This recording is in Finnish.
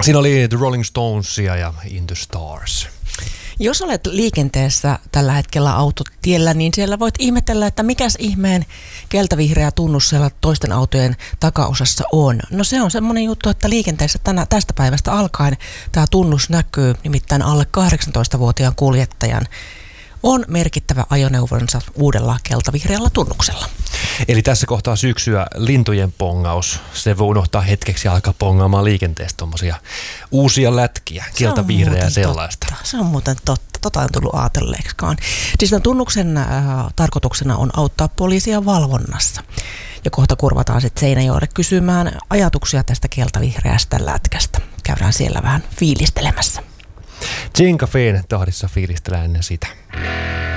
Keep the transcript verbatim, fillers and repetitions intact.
Siinä oli The Rolling Stonesia ja In the Stars. Jos olet liikenteessä tällä hetkellä autotiellä, niin siellä voit ihmetellä, että mikäs ihmeen keltavihreä tunnus siellä toisten autojen takaosassa on. No se on semmoinen juttu, että liikenteessä tänä, tästä päivästä alkaen tämä tunnus näkyy, nimittäin alle kahdeksantoistavuotiaan kuljettajan on merkittävä ajoneuvonsa uudella keltavihreällä tunnuksella. Eli tässä kohtaa syksyä lintujen pongaus. Se voi unohtaa hetkeksi ja alkaa pongaamaan liikenteessä tuommoisia uusia lätkiä, keltavihreää sellaista. Totta. Se on muuten totta. Tota on tullut ajatelleeksikaan. Siis tämän tunnuksen äh, tarkoituksena on auttaa poliisia valvonnassa. Ja kohta kurvataan sitten Seinäjoelle kysymään ajatuksia tästä keltavihreästä lätkästä. Käydään siellä vähän fiilistelemässä. Gin Cafén tahdissa fiilistellään ennen sitä.